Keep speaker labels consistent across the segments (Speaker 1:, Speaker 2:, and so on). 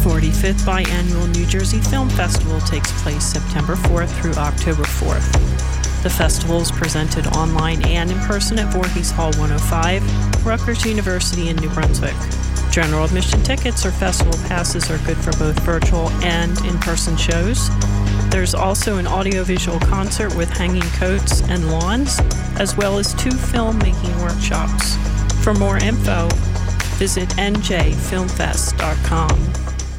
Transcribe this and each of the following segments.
Speaker 1: 45th Biannual New Jersey Film Festival takes place September 4th through October 4th. The festival is presented online and in person at Voorhees Hall 105, Rutgers University in New Brunswick. General admission tickets or festival passes are good for both virtual and in-person shows. There's also an audiovisual concert with hanging coats and lawns, as well as 2 filmmaking workshops. For more info, visit njfilmfest.com.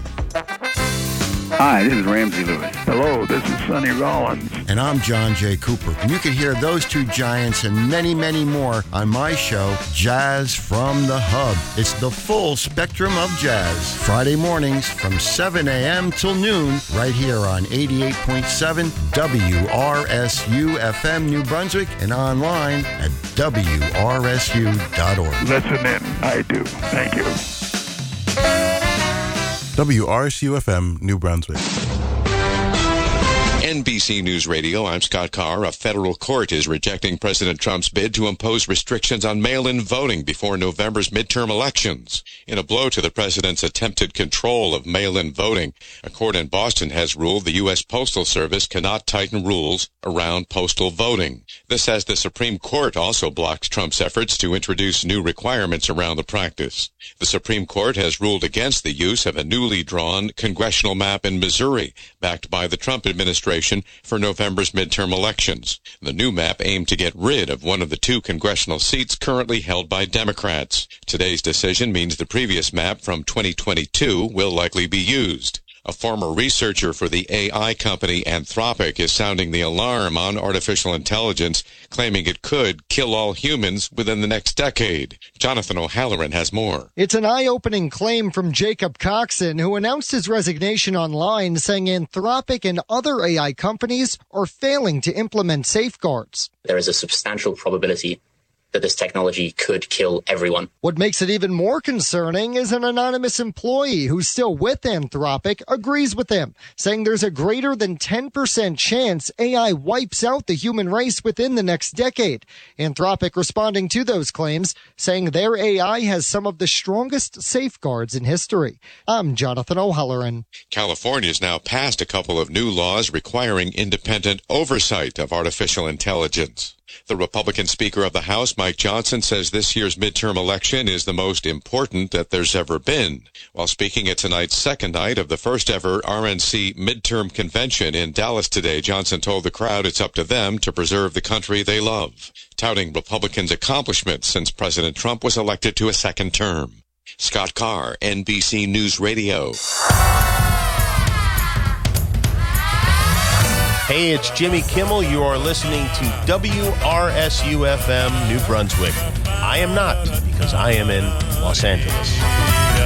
Speaker 2: Hi, this is Ramsey Lewis. Hello, this is Sonny Rollins.
Speaker 3: And I'm John J. Cooper. And you can hear those 2 giants and many, many more on my show, Jazz from the Hub. It's the full spectrum of jazz. Friday mornings from 7 a.m. till noon, right here on 88.7 WRSU-FM New Brunswick and online at WRSU.org.
Speaker 2: Listen in. I do. Thank you.
Speaker 4: WRSU-FM, New Brunswick.
Speaker 5: NBC News Radio, I'm Scott Carr. A federal court is rejecting President Trump's bid to impose restrictions on mail-in voting before November's midterm elections. In a blow to the president's attempted control of mail-in voting, a court in Boston has ruled the U.S. Postal Service cannot tighten rules around postal voting. This as the Supreme Court also blocks Trump's efforts to introduce new requirements around the practice. The Supreme Court has ruled against the use of a newly drawn congressional map in Missouri, backed by the Trump administration for November's midterm elections. The new map aimed to get rid of one of the 2 congressional seats currently held by Democrats. Today's decision means the previous map from 2022 will likely be used. A former researcher for the AI company Anthropic is sounding the alarm on artificial intelligence, claiming it could kill all humans within the next decade. Jonathan O'Halloran has more.
Speaker 6: It's an eye-opening claim from Jacob Coxon, who announced his resignation online, saying Anthropic and other AI companies are failing to implement safeguards.
Speaker 7: There is a substantial probability that this technology could kill everyone.
Speaker 6: What makes it even more concerning is an anonymous employee who's still with Anthropic agrees with him, saying there's a greater than 10% chance AI wipes out the human race within the next decade. Anthropic responding to those claims, saying their AI has some of the strongest safeguards in history. I'm Jonathan O'Halloran.
Speaker 5: California's now passed a couple of new laws requiring independent oversight of artificial intelligence. The Republican Speaker of the House, Mike Johnson, says this year's midterm election is the most important that there's ever been. While speaking at tonight's second night of the first ever RNC midterm convention in Dallas today, Johnson told the crowd it's up to them to preserve the country they love, touting Republicans' accomplishments since President Trump was elected to a second term. Scott Carr, NBC News Radio.
Speaker 8: Hey, it's Jimmy Kimmel. You are listening to WRSU-FM New Brunswick. I am not, because I am in Los Angeles.